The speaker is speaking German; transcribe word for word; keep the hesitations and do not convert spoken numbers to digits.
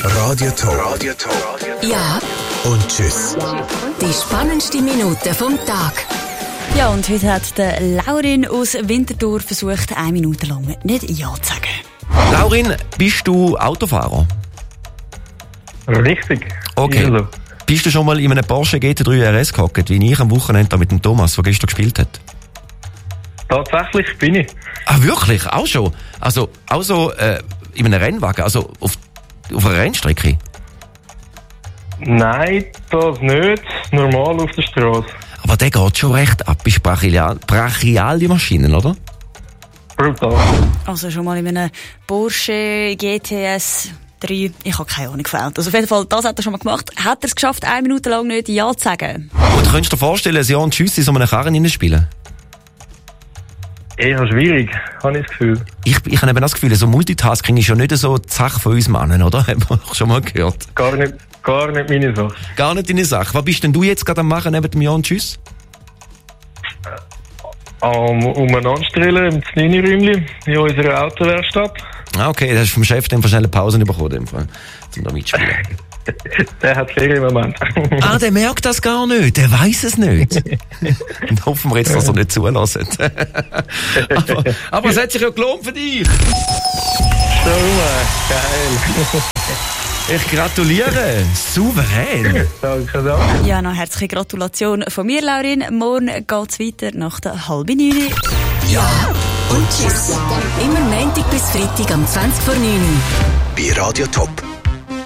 Radio Top. Radio Top. Ja. Und tschüss. Die spannendste Minute vom Tag. Ja, und heute hat der Laurin aus Winterthur versucht, eine Minute lang nicht Ja zu sagen. Laurin, bist du Autofahrer? Richtig. Okay. Also. Bist du schon mal in einem Porsche G T drei R S gehockt, wie ich am Wochenende da mit dem Thomas, der gestern gespielt hat? Tatsächlich bin ich. Ah, wirklich? Auch schon? Also, auch so äh, in einem Rennwagen, also auf, auf einer Rennstrecke? Nein, das nicht. Normal auf der Straße. Aber der geht schon recht ab, ist brachial, brachial die Maschinen, oder? Brutal. Also schon mal in einem Porsche G T S drei, ich habe keine Ahnung von Autos. Auf jeden Fall, das hat er schon mal gemacht. Hat er es geschafft, eine Minute lang nicht Ja zu sagen? Und könntest du dir vorstellen, Ja und Tschüss in so einem Karren hineinspielen? Eher schwierig, habe ich das Gefühl. Ich, ich habe eben das Gefühl, so Multitasking ist ja nicht so die Sache von uns Männern, oder? Haben wir schon mal gehört. Gar nicht, gar nicht meine Sache. Gar nicht deine Sache. Was bist denn du jetzt gerade am machen neben dem Ja und Tschüss? Um, umeinander stellen im Znini-Räumchen in unserer Autowerkstatt. Ah, okay, da hast du vom Chef dann schnell eine Pause bekommen, im Fall, um da mitzuspielen. Der hat Ferien im Moment. Ah, der merkt das gar nicht, der weiß es nicht. Dann hoffen wir jetzt, dass er nicht zulassen. aber, aber es hat sich ja gelohnt für dich. So, geil. Ich gratuliere, souverän. Danke, danke. Ja, noch herzliche Gratulation von mir, Laurin. Morgen geht's weiter nach der halben neun. Ja und tschüss. Immer Montag bis Freitag am zwanzig vor neun. Bei Radio Top.